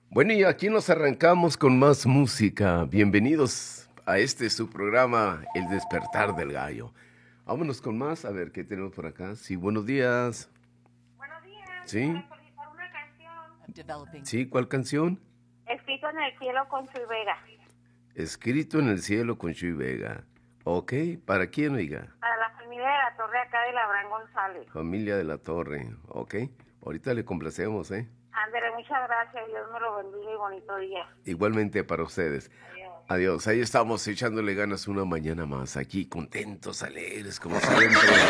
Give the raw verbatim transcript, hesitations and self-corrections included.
Bueno, y aquí nos arrancamos con más música. Bienvenidos a este su programa, El Despertar del Gallo. Vámonos con más, a ver qué tenemos por acá. Sí, buenos días. Buenos días. Sí. Para solicitar una canción. Sí, ¿cuál canción? Escrito en el cielo con Chuy Vega. Escrito en el cielo con Chuy Vega. Ok, ¿para quién, oiga? Para la familia de la Torre acá de Labrán González. Familia de la Torre. Ok, ahorita le complacemos, ¿eh? Ándale, muchas gracias. Dios me lo bendiga y bonito día. Igualmente para ustedes. Adiós. Adiós. Ahí estamos echándole ganas una mañana más. Aquí contentos, alegres, como siempre.